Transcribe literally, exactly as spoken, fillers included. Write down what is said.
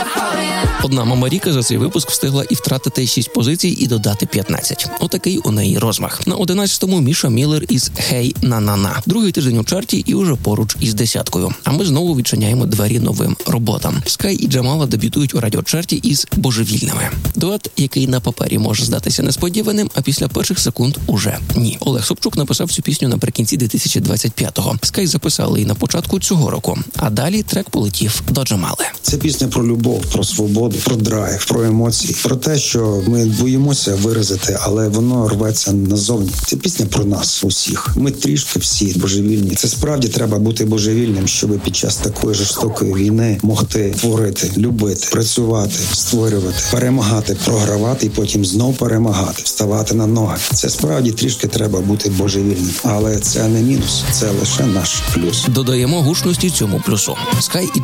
Одна Мама Ріка за цей випуск встигла і втратити шість позицій, і додати п'ятнадцять. Отакий у неї розмах. На одинадцятому Міша Міллер із «Хей, на-на-на». Другий тиждень у чарті і уже поруч із десяткою. А ми знову відчиняємо двері новим роботам. Скай і Джамала дебютують у радіочарті із «Божевільними». Дует, який на папері може здатися несподіваним, а після перших секунд уже ні. Олег Собчук написав цю пісню наприкінці дві тисячі двадцять п'ятого. Скай записали її на початку цього року. А далі трек полетів до Джамали. Це пісня про любов, про свободу, про драйв, про емоції, про те, що ми боїмося виразити, але воно рветься назовні. Це пісня про нас усіх. Ми трішки всі божевільні. Це справді треба бути божевільним, щоб під час такої жорстокої війни могти творити, любити, працювати, створювати, перемагати, програвати і потім знов перемагати, вставати на ноги. Це справді трішки треба бути божевільним. Але це не мінус, це лише наш плюс. Додаємо гучності цьому плюсу. Скай і